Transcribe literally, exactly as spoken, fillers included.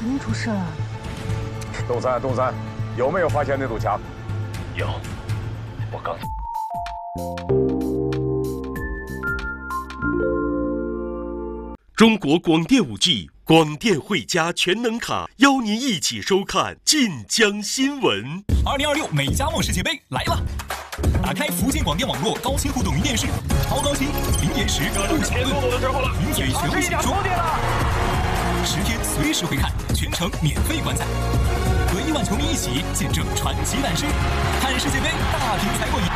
容易出事了。 东三，东三，有没有发现那堵墙？ 有，我刚。 中国广电五 G 广电汇加全能卡，邀您一起收看晋江新闻。 二零二六美加墨世界杯来了！打开福建广电网络高清互动云电视，超高清、零延时、不抢论，云水全部解说，十天随时回看，全程免费观赛，和亿万球迷一起见证传奇诞生，看世界杯大品才过瘾。